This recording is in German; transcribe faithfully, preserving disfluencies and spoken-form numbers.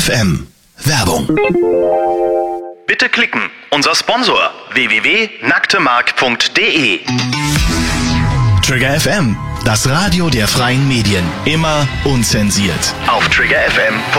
M. Werbung. Bitte klicken. Unser Sponsor w w w punkt nacktemark punkt de. Trigger F M, das Radio der freien Medien. Immer unzensiert. Auf trigger f m punkt de.